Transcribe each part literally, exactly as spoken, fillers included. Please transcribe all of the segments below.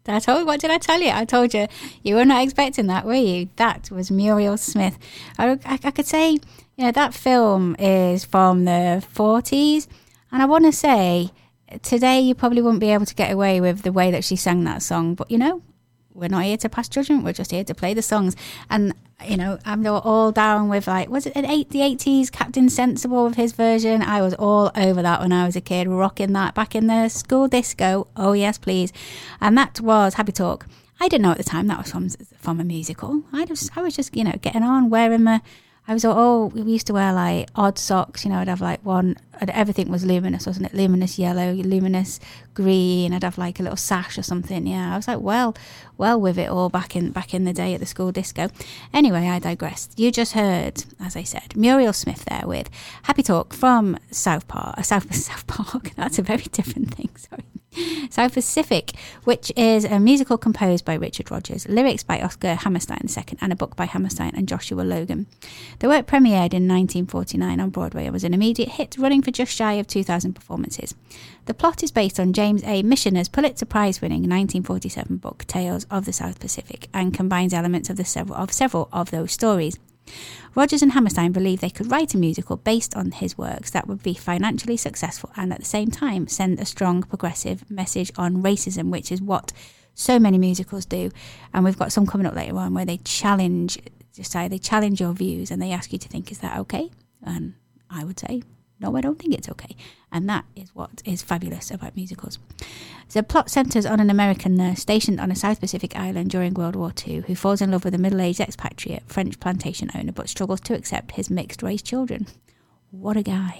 I told what did I tell you? I told you you were not expecting that, were you? That was Muriel Smith. I, I, I could say, you know, that film is from the forties, and I want to say today you probably wouldn't be able to get away with the way that she sang that song, but you know, we're not here to pass judgment, we're just here to play the songs. And you know, I'm all down with, like, was it an eight, the eighties Captain Sensible with his version? I was all over that when I was a kid, rocking that back in the school disco. Oh yes please. And that was Happy Talk. I didn't know at the time that was from from a musical. I just I was just, you know, getting on, wearing my I was all, oh, we used to wear like odd socks, you know, I'd have like one, everything was luminous, wasn't it? Luminous yellow, luminous green, I'd have like a little sash or something, yeah. I was like, well, well with it all back in back in the day at the school disco. Anyway, I digressed. You just heard, as I said, Muriel Smith there with Happy Talk from South Park, uh, South, South Park, that's a very different thing, sorry. South Pacific, which is a musical composed by Richard Rodgers, lyrics by Oscar Hammerstein the Second, and a book by Hammerstein and Joshua Logan. The work premiered in nineteen forty-nine on Broadway and was an immediate hit, running for just shy of two thousand performances. The plot is based on James A. Michener's Pulitzer Prize-winning nineteen forty-seven book Tales of the South Pacific, and combines elements of the several of several of those stories. Rodgers and Hammerstein believed they could write a musical based on his works that would be financially successful and at the same time send a strong progressive message on racism, which is what so many musicals do. And we've got some coming up later on where they challenge, just say they challenge your views and they ask you to think, is that okay? And I would say, no, I don't think it's okay. And that is what is fabulous about musicals. The plot centres on an American nurse stationed on a South Pacific island during World War Two who falls in love with a middle-aged expatriate French plantation owner but struggles to accept his mixed-race children. What a guy.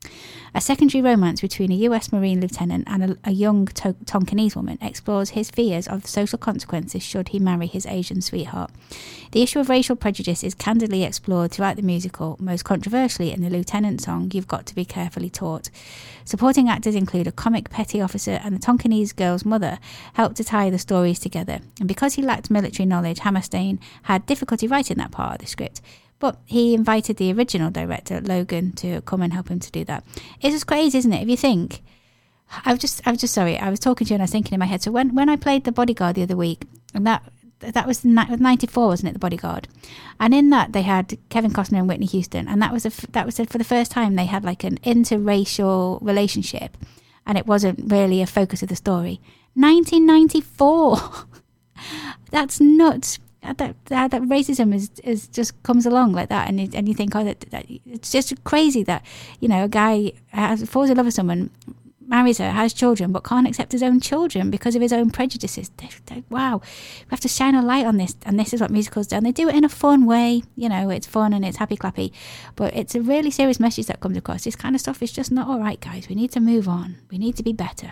A secondary romance between a U S Marine lieutenant and a, a young to- Tonkinese woman explores his fears of the social consequences should he marry his Asian sweetheart. The issue of racial prejudice is candidly explored throughout the musical, most controversially in the lieutenant song, You've Got to Be Carefully Taught. Supporting actors include a comic petty officer, and the Tonkinese girl's mother helped to tie the stories together. And because he lacked military knowledge, Hammerstein had difficulty writing that part of the script. But he invited the original director, Logan, to come and help him to do that. It's just crazy, isn't it? If you think, I was just, I was just sorry. I was talking to you and I was thinking in my head. So when, when I played The Bodyguard the other week, and that that was ninety-four, wasn't it? The Bodyguard, and in that they had Kevin Costner and Whitney Houston, and that was a, that was a, for the first time they had like an interracial relationship, and it wasn't really a focus of the story. nineteen ninety-four, that's nuts. That, that that racism is, is just comes along like that, and it, and you think, oh, that, that it's just crazy that, you know, a guy has, falls in love with someone, marries her, has children, but can't accept his own children because of his own prejudices. They, they, wow, we have to shine a light on this, and this is what musicals do. And they do it in a fun way, you know, it's fun and it's happy clappy, but it's a really serious message that comes across. This kind of stuff is just not all right, guys. We need to move on. We need to be better.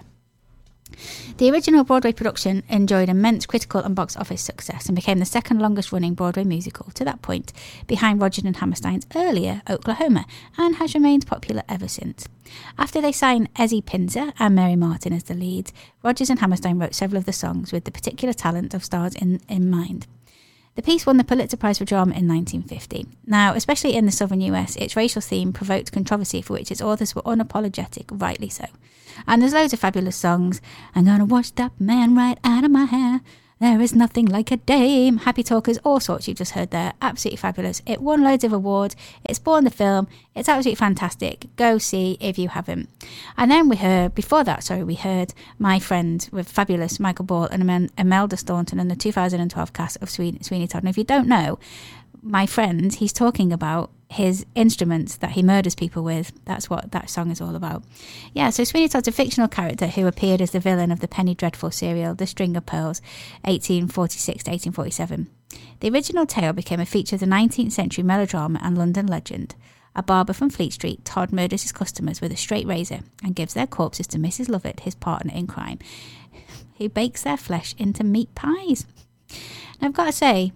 The original Broadway production enjoyed immense critical and box office success and became the second longest running Broadway musical to that point, behind Rodgers and Hammerstein's earlier Oklahoma, and has remained popular ever since. After they signed Ezzy Pinzer and Mary Martin as the leads, Rodgers and Hammerstein wrote several of the songs with the particular talent of stars in, in mind. The piece won the Pulitzer Prize for Drama in nineteen fifty. Now, especially in the southern U S, its racial theme provoked controversy for which its authors were unapologetic, rightly so. And there's loads of fabulous songs. I'm gonna wash that man right out of my hair. There is nothing like a dame. Happy Talkers, all sorts you've just heard there. Absolutely fabulous. It won loads of awards. It spawned the film. It's absolutely fantastic. Go see if you haven't. And then we heard, before that, sorry, we heard My Friend with fabulous Michael Ball and Imelda Staunton and the two thousand twelve cast of Sweeney, Sweeney Todd. And if you don't know, My Friend, he's talking about his instruments that he murders people with. That's what that song is all about. Yeah, so Sweeney Todd's a fictional character who appeared as the villain of the Penny Dreadful serial The String of Pearls, eighteen forty-six to eighteen forty-seven. The original tale became a feature of the nineteenth century melodrama and London legend. A barber from Fleet Street, Todd murders his customers with a straight razor and gives their corpses to Missus Lovett, his partner in crime, who bakes their flesh into meat pies. Now, I've got to say,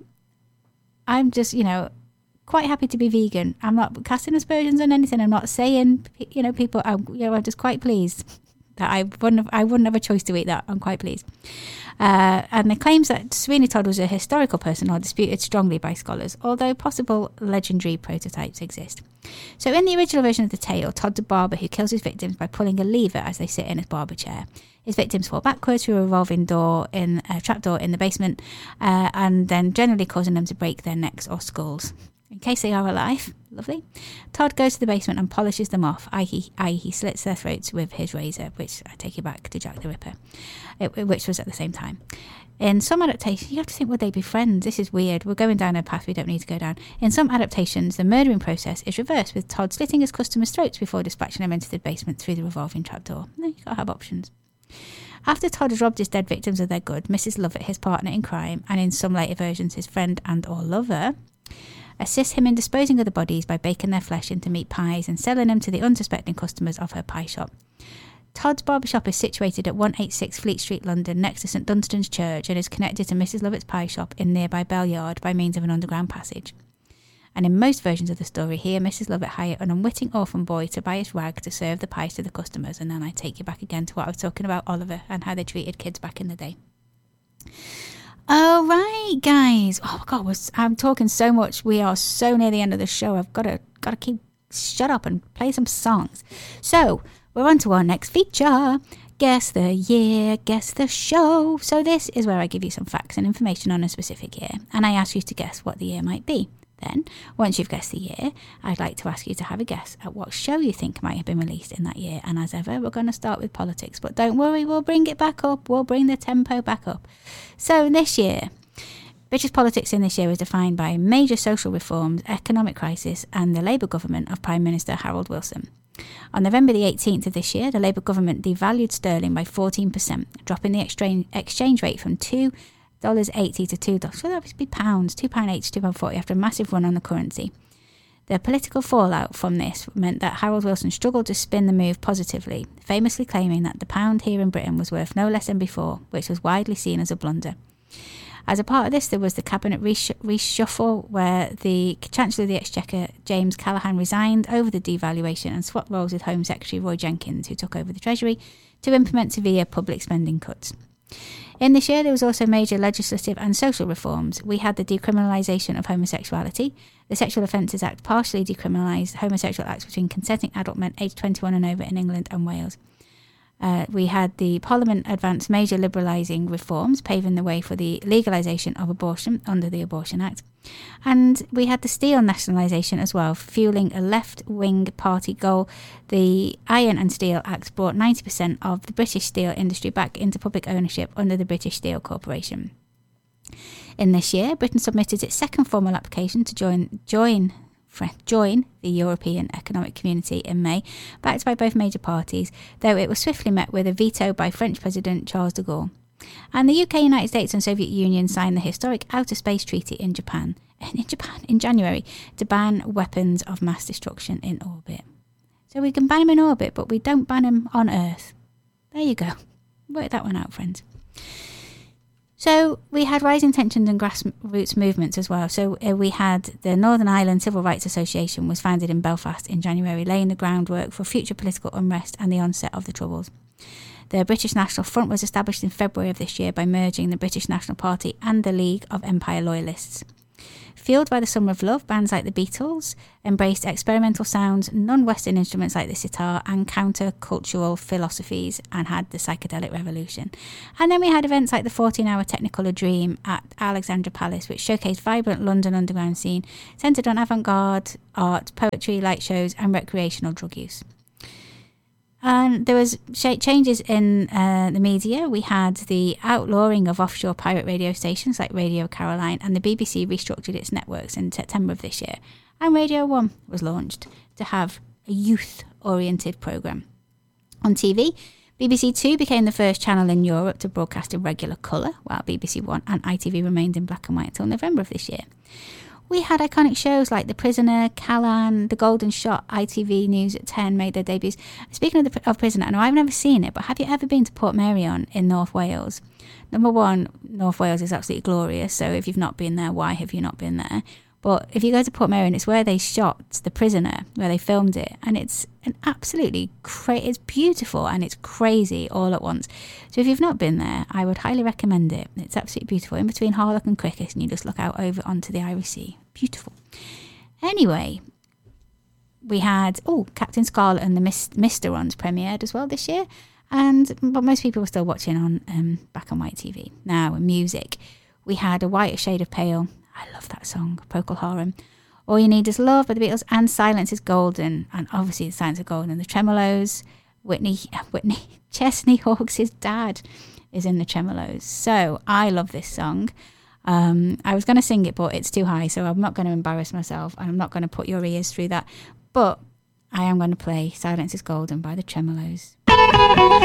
I'm just, you know, quite happy to be vegan. I'm not casting aspersions on anything. I'm not saying, you know, people, I'm, you know, I'm just quite pleased That I wouldn't have, I wouldn't have a choice to eat that. I'm quite pleased. Uh, and the claims that Sweeney Todd was a historical person are disputed strongly by scholars, although possible legendary prototypes exist. So in the original version of the tale, Todd's a barber who kills his victims by pulling a lever as they sit in his barber chair. His victims fall backwards through a revolving door in a trapdoor in the basement, uh, and then generally causing them to break their necks or skulls. In case they are alive, lovely, Todd goes to the basement and polishes them off, that is he slits their throats with his razor, which I take you back to Jack the Ripper, it, which was at the same time. In some adaptations, you have to think, would they be friends? This is weird. We're going down a path we don't need to go down. In some adaptations, the murdering process is reversed, with Todd slitting his customers' throats before dispatching them into the basement through the revolving trapdoor. No, you've got to have options. After Todd has robbed his dead victims of their good, Missus Lovett, his partner in crime, and in some later versions his friend and or lover, assists him in disposing of the bodies by baking their flesh into meat pies and selling them to the unsuspecting customers of her pie shop. Todd's barbershop is situated at one eighty-six Fleet Street, London, next to St Dunstan's Church, and is connected to Missus Lovett's pie shop in nearby Bell Yard by means of an underground passage. And in most versions of the story, he and Missus Lovett hire an unwitting orphan boy to buy his rag to serve the pies to the customers, and then I take you back again to what I was talking about Oliver and how they treated kids back in the day. All right, guys. Oh my God, was, I'm talking so much. We are so near the end of the show. I've got to got to keep shut up and play some songs. So we're on to our next feature. Guess the year, guess the show. So this is where I give you some facts and information on a specific year, and I ask you to guess what the year might be. Then, once you've guessed the year, I'd like to ask you to have a guess at what show you think might have been released in that year. And as ever, we're going to start with politics. But don't worry, we'll bring it back up. We'll bring the tempo back up. So this year, British politics in this year was defined by major social reforms, economic crisis, and the Labour government of Prime Minister Harold Wilson. On November the eighteenth of this year, the Labour government devalued sterling by fourteen percent, dropping the exchange exchange rate from two dollars eighty to two dollars. So that would be pounds, two pounds eighty to two pounds forty after a massive run on the currency. The political fallout from this meant that Harold Wilson struggled to spin the move positively, famously claiming that the pound here in Britain was worth no less than before, which was widely seen as a blunder. As a part of this, there was the cabinet resh- reshuffle, where the Chancellor of the Exchequer, James Callaghan, resigned over the devaluation and swapped roles with Home Secretary Roy Jenkins, who took over the Treasury, to implement severe public spending cuts. In this year, there was also major legislative and social reforms. We had the decriminalisation of homosexuality. The Sexual Offences Act partially decriminalised homosexual acts between consenting adult men aged twenty-one and over in England and Wales. Uh, we had the Parliament advance major liberalising reforms, paving the way for the legalisation of abortion under the Abortion Act. And we had the steel nationalisation as well, fueling a left-wing party goal. The Iron and Steel Act brought ninety percent of the British steel industry back into public ownership under the British Steel Corporation. In this year, Britain submitted its second formal application to join join join the European Economic Community in May, backed by both major parties, though it was swiftly met with a veto by French President Charles de Gaulle. And the U K, United States and Soviet Union signed the historic Outer Space Treaty in Japan, in Japan in January, to ban weapons of mass destruction in orbit. So we can ban them in orbit, but we don't ban them on Earth. There you go. Work that one out, friends. So we had rising tensions and grassroots movements as well. So uh, we had the Northern Ireland Civil Rights Association was founded in Belfast in January, laying the groundwork for future political unrest and the onset of the Troubles. The British National Front was established in February of this year by merging the British National Party and the League of Empire Loyalists. Fueled by the Summer of Love, bands like the Beatles embraced experimental sounds, non-Western instruments like the sitar, and counter-cultural philosophies, and had the psychedelic revolution. And then we had events like the fourteen-hour Technicolor Dream at Alexandra Palace, which showcased vibrant London underground scene, centred on avant-garde art, poetry, light shows, and recreational drug use. And there was sh- changes in uh, the media. We had the outlawing of offshore pirate radio stations like Radio Caroline, and the B B C restructured its networks in September of this year. And Radio one was launched to have a youth-oriented programme. On T V, B B C Two became the first channel in Europe to broadcast in regular colour, while B B C One and I T V remained in black and white until November of this year. We had iconic shows like The Prisoner, Callan, The Golden Shot. I T V News at ten made their debuts. Speaking of the of Prisoner, I know I've never seen it, but have you ever been to Portmeirion in North Wales? Number one, North Wales is absolutely glorious, so if you've not been there, why have you not been there? But if you go to Portmeirion, it's where they shot The Prisoner, where they filmed it. And it's an absolutely, cra- it's beautiful and it's crazy all at once. So if you've not been there, I would highly recommend it. It's absolutely beautiful. In between Harlock and Cricket, and you just look out over onto the Irish Sea. Beautiful. Anyway, we had, oh, Captain Scarlet and the Mist- Mister Ones premiered as well this year. And but most people were still watching on um, Black and White T V. Now, in music, we had A Whiter Shade of Pale. I love that song, Procol Harum. All You Need Is Love by the Beatles, and Silence is Golden. And obviously, Silence is Golden. And the Tremolos, Whitney, Whitney, Chesney Hawkes' dad is in the Tremolos. So I love this song. Um, I was going to sing it, but it's too high, so I'm not going to embarrass myself. And I'm not going to put your ears through that. But I am going to play Silence is Golden by the Tremolos.